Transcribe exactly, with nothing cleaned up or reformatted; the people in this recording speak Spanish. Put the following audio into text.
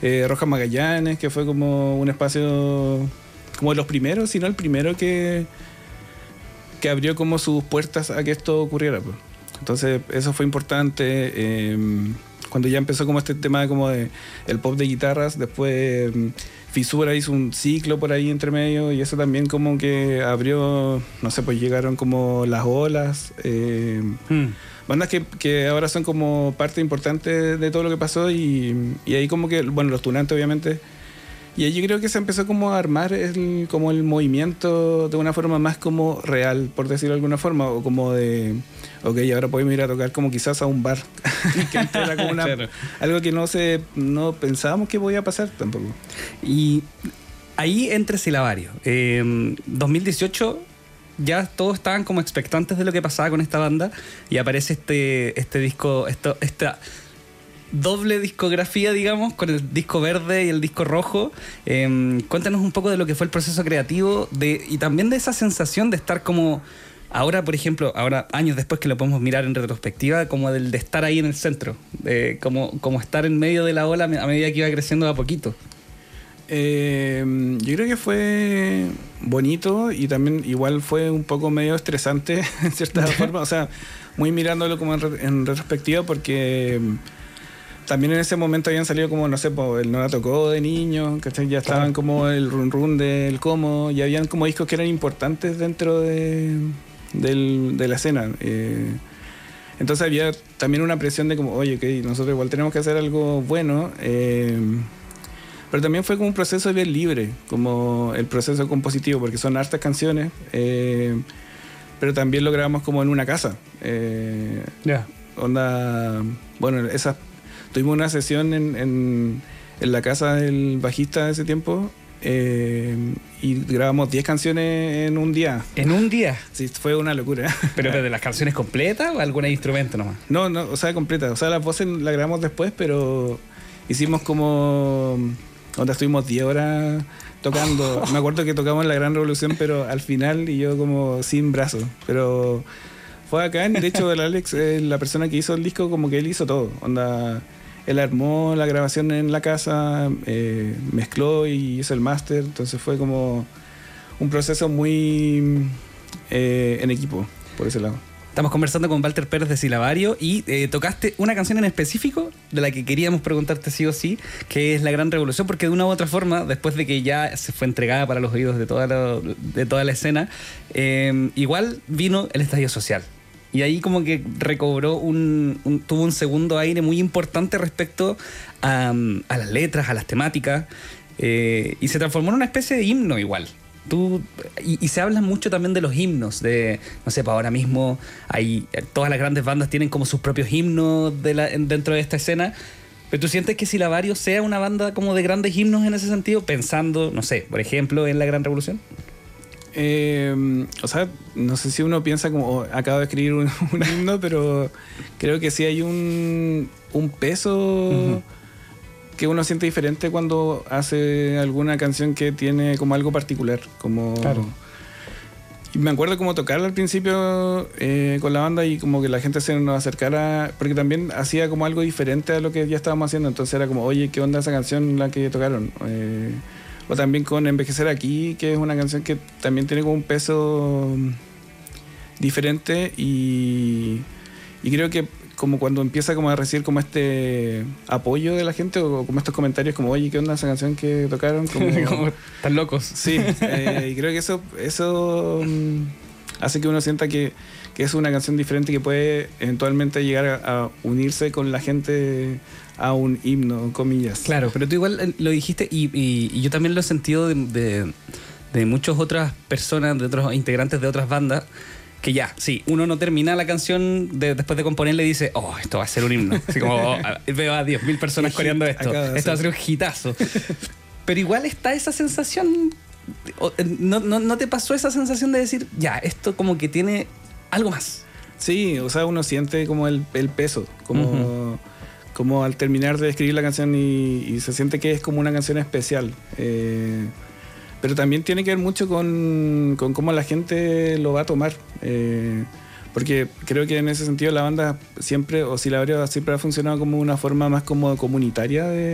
eh, Rojas Magallanes, que fue como un espacio como de los primeros, si no el primero que, que abrió como sus puertas a que esto ocurriera, pues. Entonces eso fue importante. Eh, cuando ya empezó como este tema como de el pop de guitarras, después eh, Fisura hizo un ciclo por ahí entre medio y eso también como que abrió, no sé, pues llegaron como Las Olas, eh, mm. bandas que, que ahora son como parte importante de todo lo que pasó y, y ahí como que, bueno, Los Tunantes obviamente. Y ahí yo creo que se empezó como a armar el, como el movimiento de una forma más como real, por decirlo de alguna forma, o como de, ok, ahora podemos ir a tocar como quizás a un bar, que era como una, claro. algo que no se, no pensábamos que podía pasar tampoco. Y ahí entra Silabario. Eh, dos mil dieciocho ya todos estaban como expectantes de lo que pasaba con esta banda y aparece este, este disco, esto, esta... doble discografía, digamos, con el disco verde y el disco rojo. Eh, cuéntanos un poco de lo que fue el proceso creativo de, y también de esa sensación de estar como ahora, por ejemplo, ahora años después que lo podemos mirar en retrospectiva, como del de estar ahí en el centro, de como, como estar en medio de la ola a medida que iba creciendo de a poquito. Eh, yo creo que fue bonito y también igual fue un poco medio estresante en cierta forma, o sea, muy mirándolo como en, re- en retrospectiva porque también en ese momento habían salido como, no sé, el No La Tocó de niño, ¿cachai? Ya estaban como el Run Run del Como, y habían como discos que eran importantes dentro de, del, de la escena. Eh, entonces había también una presión de como, oye, okay, nosotros igual tenemos que hacer algo bueno, eh, pero también fue como un proceso bien libre, como el proceso compositivo, porque son hartas canciones, eh, pero también lo grabamos como en una casa. Eh, ya. Yeah. Onda, bueno, esas... Tuvimos una sesión en, en, en la casa del bajista de ese tiempo eh, y grabamos diez canciones en un día. ¿En un día? Sí, fue una locura. ¿Pero de las canciones completas o algún instrumento nomás? No, no, o sea, completa. O sea, las voces las grabamos después, pero hicimos como... Donde estuvimos diez horas tocando. Me acuerdo que tocamos La Gran Revolución, pero al final y yo como sin brazos. Pero fue bacán. De hecho, el Alex, eh, la persona que hizo el disco, como que él hizo todo. Onda... Él armó la grabación en la casa, eh, mezcló y hizo el máster, entonces fue como un proceso muy eh, en equipo, por ese lado. Estamos conversando con Walter Pérez de Silabario y eh, tocaste una canción en específico de la que queríamos preguntarte sí o sí, que es La Gran Revolución, porque de una u otra forma, después de que ya se fue entregada para los oídos de toda la, de toda la escena, eh, igual vino el estallido social. Y ahí como que recobró un, un... tuvo un segundo aire muy importante respecto a, a las letras, a las temáticas, eh, y se transformó en una especie de himno igual. Tú, y, y se habla mucho también de los himnos, de, no sé, para ahora mismo hay, todas las grandes bandas tienen como sus propios himnos de la, dentro de esta escena. ¿Pero tú sientes que Silabario sea una banda como de grandes himnos en ese sentido, pensando, no sé, por ejemplo, en La Gran Revolución? Eh, o sea, no sé si uno piensa como oh, acabo de escribir un, un himno, pero creo que sí hay un, un peso uh-huh. que uno siente diferente cuando hace alguna canción que tiene como algo particular, como claro. Y me acuerdo como tocarla al principio eh, con la banda y como que la gente se nos acercara, porque también hacía como algo diferente a lo que ya estábamos haciendo, entonces era como, oye, ¿qué onda esa canción la que tocaron? Eh, O también con Envejecer Aquí, que es una canción que también tiene como un peso diferente y, y creo que como cuando empieza como a recibir como este apoyo de la gente o como estos comentarios como, oye, ¿qué onda esa canción que tocaron? Como, como están locos. Sí, eh, y creo que eso, eso hace que uno sienta que, que es una canción diferente que puede eventualmente llegar a, a unirse con la gente a un himno, comillas. Claro, pero tú igual lo dijiste y, y, y yo también lo he sentido de, de, de muchas otras personas, de otros integrantes de otras bandas, que ya, sí, uno no termina la canción de, después de componerle y dice, oh, esto va a ser un himno. Así como, oh, veo a diez mil personas coreando esto, esto va a ser un hitazo. Pero igual está esa sensación, ¿no, no, ¿no te pasó esa sensación de decir, ya, esto como que tiene algo más? Sí, o sea, uno siente como el, el peso, como... Uh-huh. Como al terminar de escribir la canción y, y se siente que es como una canción especial. Eh, pero también tiene que ver mucho con, con cómo la gente lo va a tomar. Eh, porque creo que en ese sentido la banda siempre, o Silabario siempre ha funcionado como una forma más como comunitaria de